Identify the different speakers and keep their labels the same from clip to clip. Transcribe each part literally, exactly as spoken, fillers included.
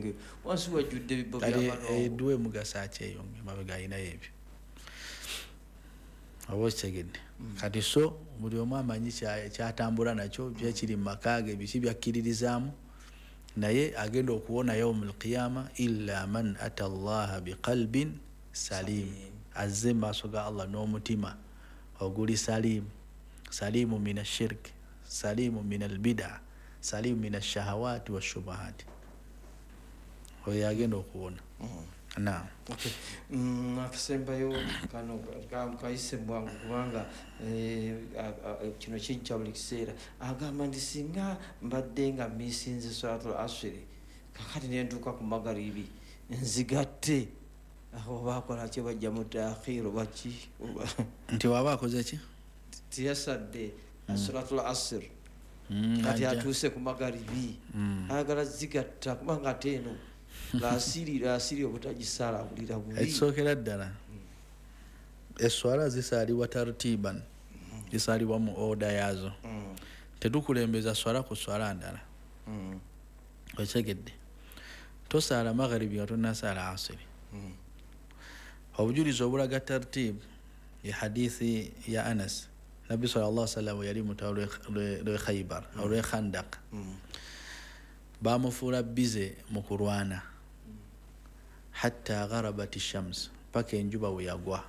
Speaker 1: ebyo wansi wajjudde ebibbo
Speaker 2: by'amalongo kale edduwe mugasa kyeyo mabega ayinayo ebyo oba kitegedde kati so buli omu amanyi kyatambula nakyo byekiri mu maka ge biki byakkiririzaamu naye agenda okuwona yawmul qiyama illa man ata allaha biqalbin salim azze maaso ga Allah n'omutima oguli salimu salimu min ashirk salimu min albida salimu min ashahawati washubahati oyo agenda okuwona. Naam.
Speaker 1: Okay. Mm, akasembayo kano kayise bwangu kubanga kino kijja buli kiseera agamba nti singa mbadde nga misinze salatul asri kakati nentuuka ku magaribi nzigatte aho bakola kye bajja mu taakhiro baki
Speaker 2: nti waba akoze ki
Speaker 1: tiyasadde salatul asri kati atuuse ku magaribi ayagala zigatta kubanga ate eno laasiri laasiri obutagisala bulira buli
Speaker 2: ekisookera ddala eswala zisaalibwa tartiban zisaalibwa mu oda yaazo tetukulembeza swala ku swala ndala okitegedde tosaala magharibi nga tonnasaala asiri obujulizi obulaga tartib ya hadithi ya Anas nabbi sallallahu alaihi wasallam yali mutawa lwe Khaybar olwe Khandaq bamufuula bize mu kulwana hatta gharabat ash-shams paka enjuba we yagwa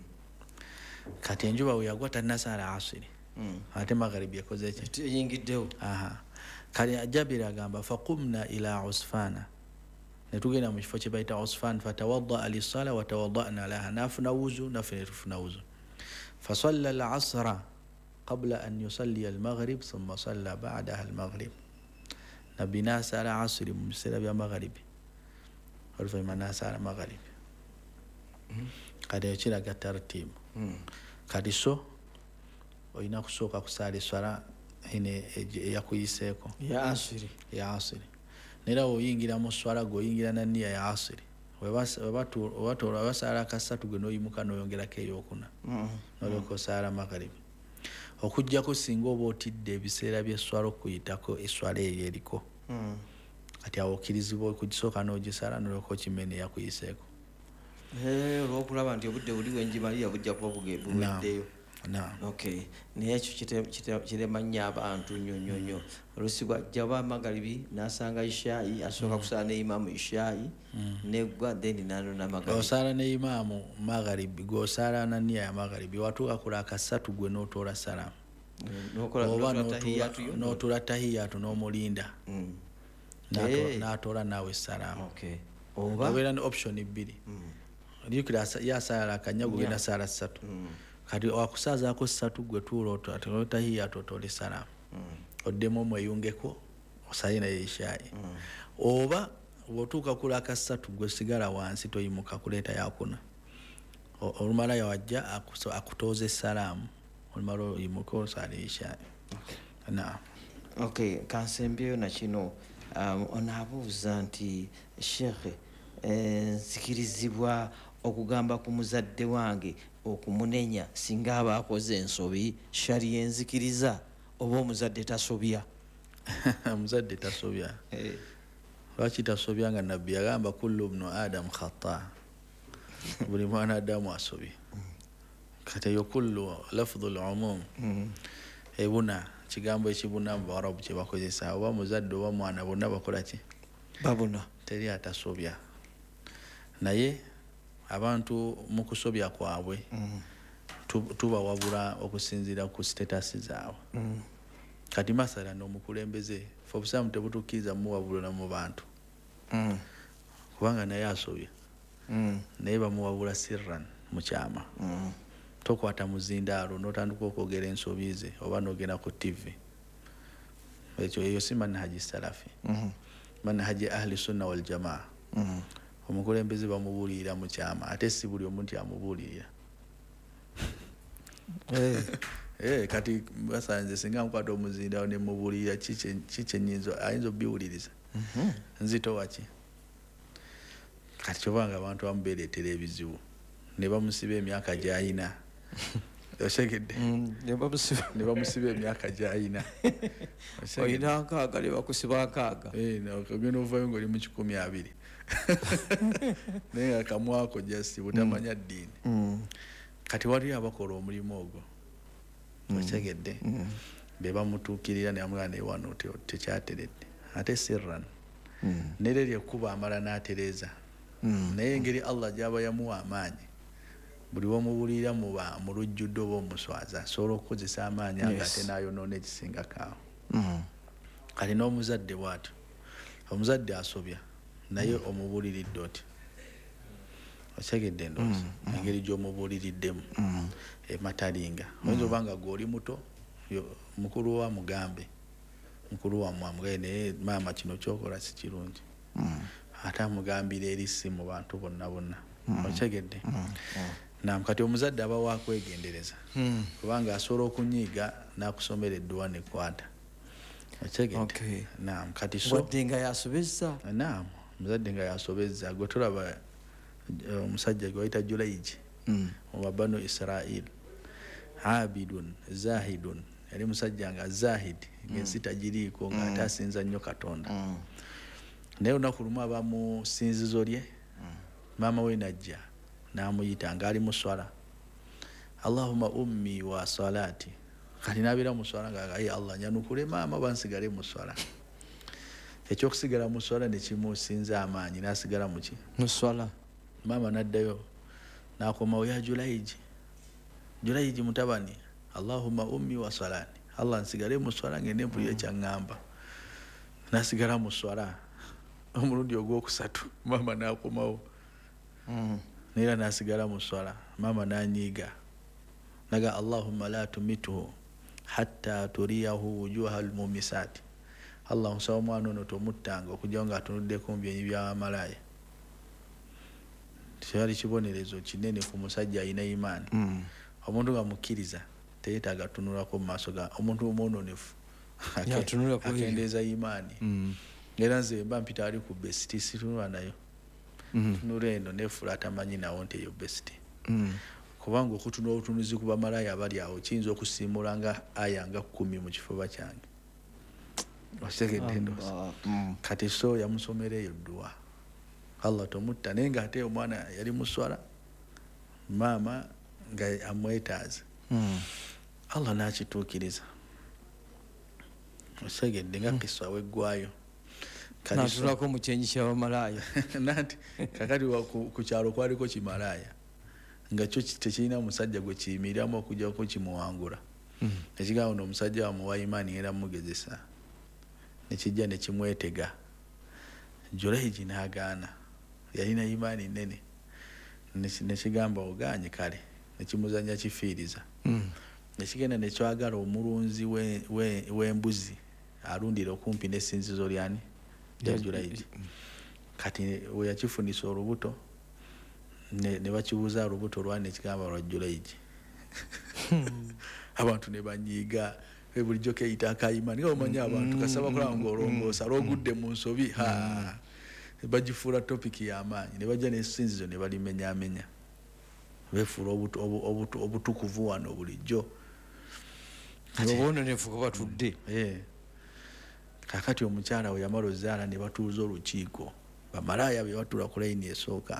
Speaker 2: kati enjuba we yagwa tannasaala asiri ate magharibi yakoze ki
Speaker 1: yingiddewo
Speaker 2: aha kali Jabir agamba faqumna ila usfana netugenda mu kifo kye bayita usfan fatawadda lis-sala wa tawaddana laha nafuna wuzu nafuna tufuna wuzu fasalla al-asra qabla an yusalli al-maghrib thumma salla ba'daha al-maghrib nabbi nasala asri mu biseera bya magharibi oluvannyuma nasala magharibi kati ekiraga tartibu kati so olina kusooka kusaala eswala ine eyakuyiseeko
Speaker 1: ya asiri
Speaker 2: ya asiri nera oyingira mu swala go oyingira na nniya ya asiri webatoolwa basaala kasatu gwe n'oyimuka n'oyongerako eyokuna n'olyoka osaala magharibi okujjako singa oba otidde ebiseera by'eswala okuyitako eswala eyo eriko kati awo okkirizibwa okugisooka n'ogisala n'olyoka okimene eyakuyiseeko
Speaker 1: olwokulaba nti obudde buli wenjimalira bujja kuba buweddeyo. Okay. Naye ekyo kirema nnyo abantu nnyo nnyo nnyo oluusi bwajja ba magharibi n'asanga ishaayi asooka kusaala ne imaamu ishaayi negwa then nanona magharibi
Speaker 2: osaala ne imaamu magharibi gwosaala na nniya ya magharibi watuuka kula akasatu gwe n'otoola salaamu oba n'otula tahiyatu n'omulinda n'atoola naawe salaamu obeera ne option bbiri jjukira yasaala akanyago genda saala ssatu kati wakusaazaako ssatu gwe tuula otahiyatu otoole salaamu oddemu omweyungeko osaye naye ishaayi oba bw'otuuka kula akassatu gwe sigala wansi toyimuka kuleeta yakuna olumala yawajja akutooza essalaamu olumala oyimuka osaale ishaayi. Naam.
Speaker 1: Okay, kansembyeyo na kino onaabuuza nti sheekhe nzikirizibwa okugamba ku muzadde wange okumunenya singa aba akoze ensobi shariya enzikiriza oba omuzadde tasobya?
Speaker 2: Omuzadde tasobya. Lwaki tasobya nga nabbi yagamba kullu ibnu adam khata buli mwana adamu asobye kati eyo kullu lafdhu al-umum ebuna kigambo ekibuna mu Barabu kye bakozesa oba muzadde oba mwana bonna bakola ki
Speaker 1: babuna
Speaker 2: teri atasobya naye abantu mu kusobya kwabwe tubawabula okusinziira ku status zaabwe kati masala n'omukulembeze fe obusamu tebutukkiriza muwabula na mu bantu kubanga naye asobya naye bamuwabula sirran mu kyama tokwata muzindaalo n'otandika okwogera ensobi ze oba n'ogenda ku tv ekyo eyo si manhaji salafi manhaji ahli sunna wal jamaa omukulembeze bamubuulirira mu kyama ate si buli omuntu amubuulirira eh kati basanze singa nkwata omuzindaalo ne mubuulirira kiki nyinzo ayinza obiwuliriza nzito waki kati kyobanga abantu bamubeeretera ebizibu ne bamusiba emyaka gy'ayina Otegedde
Speaker 1: ne bamusiba
Speaker 2: ne bamusiba emyaka gy'alina.
Speaker 1: olina nkaaga ne bakusiba nkaaga
Speaker 2: ogenda ovayo ng'oli mu kikumi abiri naye nga kamwako jasi butamanya ddiini. Kati waliyo abakola omulimu ogwo otegedde be bamutuukirira ne bamugamba naye wano tekyateredde ate sirran nere lyekkuba amala n'atereeza naye engeri Allah gy'aba yamuwa amaanyi buli w'omubuulira mu lujjudde oba omuswaza asobola okukozesa amaanyi anga ate n'ayonoona ekisingako awo. Kati n'omuzadde bw'atyo omuzadde asobya naye omubuuliridde oti otegedde ndowooza engeri gy'omubuuliriddemu ematalinga oyinza oba nga gw'oli muto mukulu wa mugambe mukulu wa mwamugaye naye maama kino kyokola si kirungi ate amugambira eri si mu bantu bonna bonna otegedde. Naam, kati omuzadde aba wakwegendereza kubanga asobola okunyiiga n'akusomera edduwa nekwata otegedde. Naam, kati so
Speaker 1: wadde nga yasobezza.
Speaker 2: Naam, omuzadde nga yasobezza gwe tulaba omusajja gwe wayita Julaiji mu Banu Israel abidun zahidun yali musajja nga zahid ng'ensi tagiriiko ng'ate asinza nnyo Katonda. Naye olunaku lumu aba mu ssinzizo lye maama we najja n'amuyita ng'ali mu swala Allahumma ummi wa salati. Kati n'abeera mu swala ng'agaye Allah nyanukule maama bansigale mu swala. Ekyokusigala mu swala ne kimusinza amaanyi n'asigala mu ki
Speaker 1: mu swala.
Speaker 2: Maama n'addayo n'akomawo ya Julaiji Julaiji mutabani Allahumma ummi wa salati Allah nsigale mu swala ngende mpulira ekyaŋŋamba n'asigala mu swala. Omulundi ogwokusatu maama n'akomawo neera n'asigala mu swala. Maama n'anyiiga naga Allahumma la tumituhu hatta turiyahu wujuha almumisati. Allah nsaba omwana ono tomuttanga okujja nga atunuddeko mu byenyi by'amalaya. Kyali kibonerezo kinene ku musajja alina imaani. Omuntu nga mukkiriza teyeetaaga tunulako mu maaso ga omuntu omwononefu akendeeza imaani. Era nze mba mpita ali ku besiti situnula nayo tunula eno neefula atamanyi nawo nti eyo besiti kubanga okutunula obutunuzi ku bamalaya abali awo kiyinza okusiimula nga aya nga kkumi mu kifuba kyange okitegedde ndoosa. Kati so yamusomera eyo dduwa Allah tomutta naye ng'ate omwana yali muswala maama nga amwetaaza Allah n'akituukiriza okitegedde nga kisa weggwayo
Speaker 1: natulako mu kyenyi ky'abamalaya
Speaker 2: nati kakati ku kyalo kwaliko kimalaya nga kyo tekirina musajja gwe kiyimiriramu okujjako kimuwangula. Ekigambo no omusajja wamuwa imaani era mugezesa nekijja nekimwetega. Julaiji n'agaana yalina imaani nene nekigamba oganye kale nekimuzanya kifiiriza nekigenda nekyagala omulunzi w'embuzi alundira okumpi n'essinzizo lyani lya Julaiji. Kati we yakifunisa olubuto ne bakibuuza olubuto lwani ekigamba lwa Julaiji abantu ne banyiiga bulijjo keyita akayimaani nga omanyi abantu kasaba kulaba ng'olongoosa lwogudde mu nsobi ne bagifuula topiki y'amaanyi ne bajja n'essinzizo ne balimenyaamenya beefuula obutukuvu wano bulijjo
Speaker 1: obwononefu kwe batudde.
Speaker 2: Kakati omukyala we yamala ozaala ne batuuza olukiiko bamalaya be batula ku layini esooka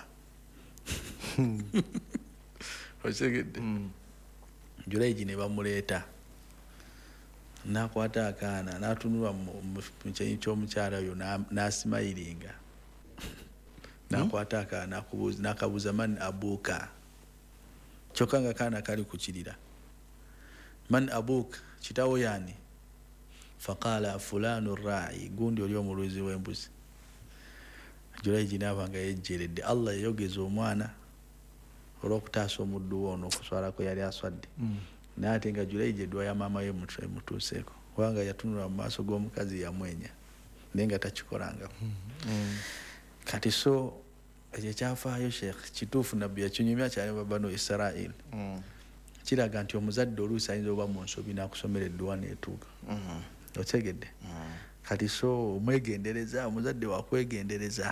Speaker 2: okitegedde. Julaiji ne bamuleeta n'akwata akaana n'atunula mu kyenyi ky'omukyala oyo n'asimayiringa n'akwata akaana n'akabuuza man abuuka kyokka nga kaana kali ku kirira man abuuka kitawo yaani faqala fulanu rai gundi oli omuluzi w'embuzi. Julaiji n'aba nga yejjeredde Allah yayogeza omwana olw'okutaasa omuddu we ono okuswala kwe yali aswadde naye ate nga Julaiji edduwa ya maama we emutuuseeko kubanga yatunula mu maaso g'omukazi yamwenya naye nga takikolangako. Kati so ekyo ekyafaayo Sheikh kituufu nabbi yakinyumya kyali mu Banu Israel kiraga nti omuzadde oluusi ayinza oba mu nsobi n'akusomera edduwa n'etuuka otegedde. Kati so omwegendereza omuzadde wakwegendereza.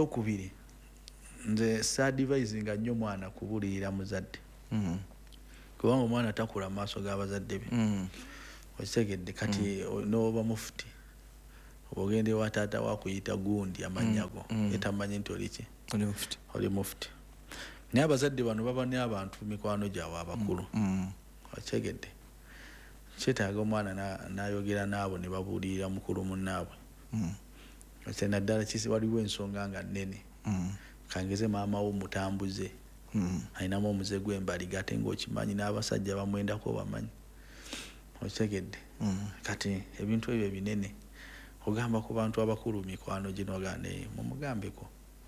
Speaker 2: Ekyokubiri nze saadivayizinga nnyo mwana kubuulirira muzadde kubanga omwana takula maaso g'abazadde be
Speaker 1: mm.
Speaker 2: okitegedde kati mm. n'oba mufuti obogende wa taata wakuyita gundi amanyago mm. mm. etamanyi nti oliki
Speaker 1: oli mufuti
Speaker 2: oli mufuti naye abazadde bano baba ne abantu mikwano gyabwe abakulu
Speaker 1: mm.
Speaker 2: okitegedde kyetaaga omwana n'ayogera naabo ne babuulirira mukulu munnaabwe
Speaker 1: mm.
Speaker 2: ate naddala kisi waliwo ensonga nga nnene
Speaker 1: mm.
Speaker 2: kangeze maama wo mutambuze
Speaker 1: mm.
Speaker 2: ayinamu omuze gw'embaliga ate ng'okimanyi n'abasajja bamwendako bamanyi okitegedde
Speaker 1: mm.
Speaker 2: kati ebintu ebyo binene ogamba ku bantu abakulu mikwano gino gane mumugambeko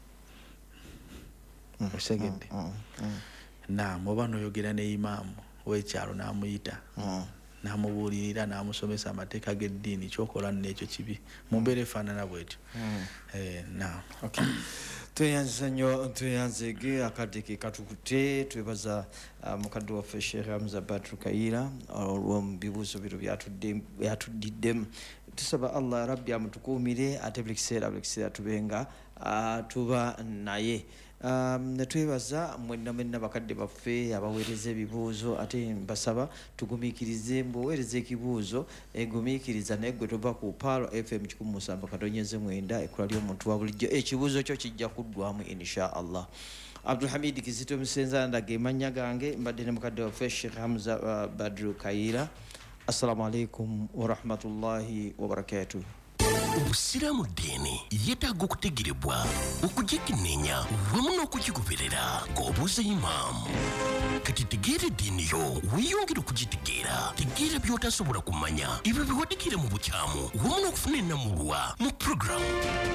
Speaker 1: mm.
Speaker 2: okitegedde
Speaker 1: mm. mm.
Speaker 2: naam oba noyogera ne imaamu w'ekyalo n'amuyita
Speaker 1: mm.
Speaker 2: namubuulirira n'amusomesa amateeka g'eddiini kyokola n'ekyo kibi mu mbeera efaanana bwetyo
Speaker 1: mm.
Speaker 2: eh, naam
Speaker 1: okay. tweyanziza nnyo tweyanzege akadde ke katukute twebaza uh, mukadde waffe Sheikh Hamza Badru Kaira olw'omubibuuzo biro byatuddiddemu tusaba Allah rabbi amutukuumire ate buli kiseera buli kiseera tubenga uh, tuba naye Um, netwebaza mwenna mwenna bakadde baffe abaweereza ebibuuzo ate mbasaba tugumiikirize mbuweereza ekibuuzo egumiikiriza naye gwe tova ku Palo F M kikumi mu musanvu katonyeze mwenda ekkula ly'omuntu wa bulijjo ekibuuzo kyo kijja kuddwamu insha Allah. Abdul Hamid Kizito Musenza ndage mannya gange mbadde ne mukadde waffe Sheikh Hamza uh, Badru Kaira. Assalamu alaikum wa rahmatullahi wa barakatuh.
Speaker 3: Obusiraamu ddiini yeetaaga okutegerebwa okugikenneenya wamu n'okugigoberera ng'obuuza imaamu kati tegeera eddiini yo weeyongere okugitegeera tegeera by'otasobola kumanya ebyo biwadikira mu bukyamu wamu n'okufuna ennamulwa mu puroguramu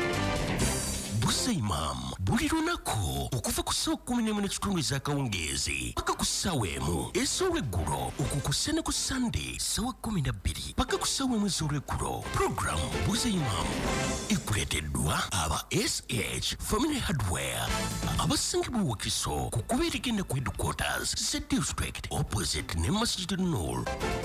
Speaker 3: Buuza Imam buli lunaku okuva ku ssaawa kkumi n'emu n'ekitundu ez'akawungeezi paka ku ssaawa emu ez'olweggulo okukusa ne ku Sunday ssaawa kkumi na bbiri paka ku ssaawa emu ez'olweggulo puroguramu Buuza Imam ekuleeteddwa aba S H Family Hardware abasangibwa Wakiso ku kubeera egenda ku headquarters Z District opposite ne Masjid Noor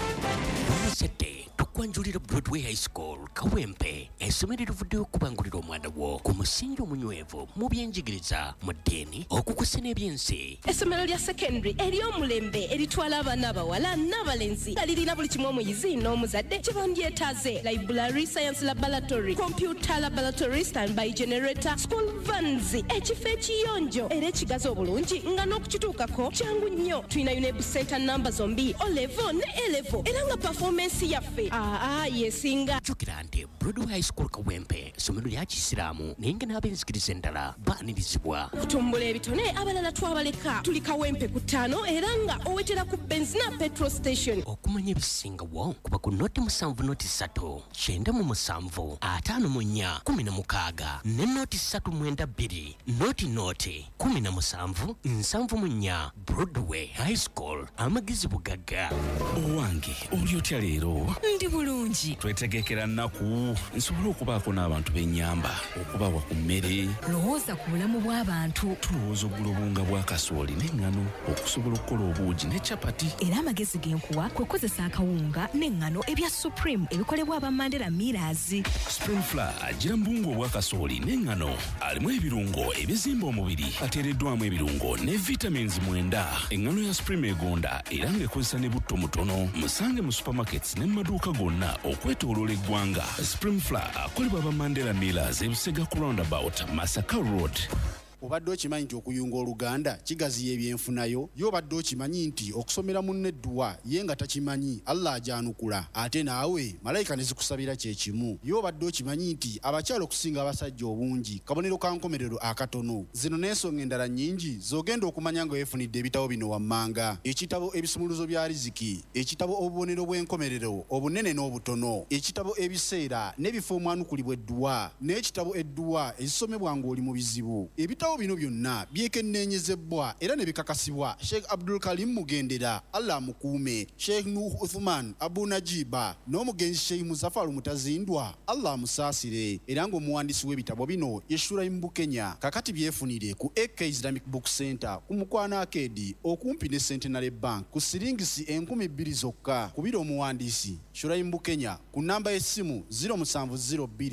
Speaker 3: Wednesday tukwanjulira Broadway High School Kawempe essomero livuddeyo okubangulira omwana wo ku musingi omunywevu mu byenjigiriza mu ddiini okukusa n'ebyensi.
Speaker 4: Essomero lya secondary ery'omulembe eritwala abaana abawala n'abalenzi nga lirina buli kimu omuyizi n'omuzadde kye bandyetaaze: library, science laboratory, computer laboratory, standby generator, school vans, ekifo ekiyonjo era ekigazi obulungi nga n'okukituukako kyangu nnyo. Tulina UNEB center namba zombi O level ne A level era nga performance yaffe aa yesinga.
Speaker 3: Jjukira nti Broadway High School Kawempe essomero lya Kisiraamu naye nga n'ab'enzikiriza endala baanirizibwa.
Speaker 4: Okutumbula ebitone abalala twabaleka tuli Kawempe ku ttaano era nga owetera ku benzina petrol station.
Speaker 3: Okumanya ebisingawo kuba ku noti musanvu noti ssatu kyenda mu musanvu ataano mu nnya kumi na mukaaga ne noti ssatu mwenda bbiri noti noti kumi na musanvu nsanvu mu nnya. Broadway High School amagezi bugagga.
Speaker 5: Owange oli otya leero?
Speaker 6: Ndi bulungi.
Speaker 5: Twetegekera nnaku nsobole okubaako n'abantu b'ennyamba okubawa ku mmere.
Speaker 6: Lowooza ku bulamu bw'abantu.
Speaker 5: Tulowooza oggula obunga bwa kasooli n'eŋŋano okusobola okukola obuugi ne capati.
Speaker 6: Era amagezi genkuwa kwe kukozesa akawunga n'eŋŋano ebya Supreme ebikolebwa aba Mandela Millers.
Speaker 5: Spring Flour agira mbungu obwa kasooli n'eŋŋano alimu ebirungo ebizimba omubiri ateereddwamu ebirungo ne vitamins mwenda. Eŋŋano ya Supreme egonda era ng'ekozesa ne butto mutono. Musange mu supermarkets ne mu maduuka gonna okwetooloola eggwanga. Spring Flour akolebwa aba Mandela Millers e Busega ku roundabout Masaka Road.
Speaker 7: Obadde okimanyi nti okuyunga Oluganda kigaziya ebyenfunayo? Yo obadde okimanyi nti okusomera munne edduwa ye nga takimanyi Allah ajanukula ate naawe malayika ne zikusabira kye kimu? Yo obadde okimanyi nti abakyala okusinga abasajja obungi kabonero ka nkomerero akatono? Zino n'ensonga endala nnyingi z'ogenda okumanya nga weefunidde ebitabo bino wammanga: ekitabo ebisumuluzo bya riziki, ekitabo obubonero bw'enkomerero obunene n'obutono, ekitabo ebiseera n'ebifo omwanukulibwa edduwa, n'ekitabo edduwa ezisomebwa ng'oli mu bizibu. Ebitabo bino byonna byekenneenyezebwa era ne bikakasibwa Sheikh Abdul Karim Mugendera, Allah mukuume, Sheikh Nuh Uthman Abu Najiba n'omugenzi Sheikh Muzaffar Mutazindwa, Allah musaasire. Era ng'omuwandiisi w'ebitabo bino ye Shuraim Bukenya. Kakati byefunire ku A K Islamic Book Center ku Mukwana Arcade okumpi ne Centenary Bank ku siringisi enkumi bbiri zokka. Kubira omuwandiisi Shuraim Bukenya ku namba y'essimu zero seven zero two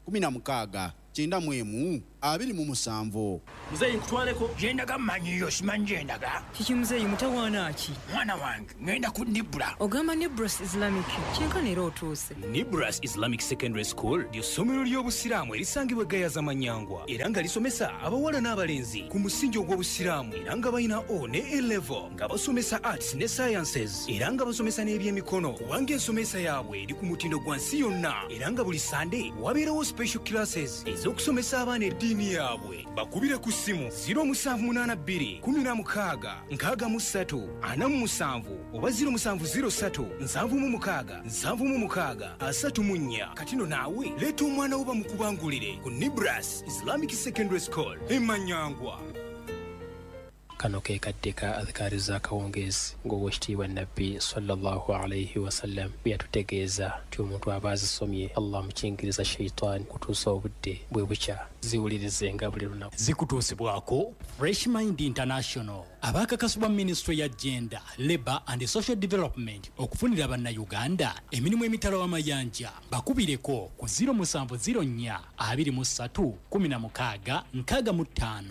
Speaker 7: kumi na mukaaga kyenda mu emu abiri mu musanvu.
Speaker 8: Muzeyi nkutwaleko yendaga mmanyiyo simanyi yendaga
Speaker 9: kiki muzeyi mutawaana ki
Speaker 8: mwana wange ngenda ku Nibra.
Speaker 9: ogamba Nibras Islamic kyenkana era otuuse.
Speaker 8: Nibras Islamic Secondary School ly'essomero ly'obusiraamu erisangibwa Gayaza Manyangwa era nga lisomesa abawala n'abalenzi ku musingi ogw'obusiraamu era nga balina O ne A level nga basomesa arts ne sciences era nga basomesa n'ebyemikono kubanga ensomesa yaabwe eri ku mutindo gwa nsi yonna era nga buli Sunday wabeerawo special classes ez'okusomesa abaana eddiini yaabwe. Bakubire ku ssimu zero seven eight two kumi na mukaaga nkaaga mu ssatu ana mu musanvu oba zero seven zero three nsanvu mu mukaaga nsanvu mu mukaaga asatu mu nnya. Katino naawe leeta omwana wo bamukubangulire ku Nibras Islamic Secondary School e Manyangwa.
Speaker 10: Kano ke katika adhikari za kawongezi ng'owekitiibwa nabbi sallallahu alayhi wasallam byatutegeeza nti omuntu aba azisomye Allah mukingiriza shayitaani kutuusa obudde bwe bukya ziwulirizenga buli lunaku.
Speaker 11: Zikutuusibwako Fresh Mind International abakakasibwa Ministry ya Gender, Labour and Social Development okufunira bannayuganda emirimu emitala w'amayanja. Bakubireko ku zero seven zero four two three one six nkaaga mu ttaano.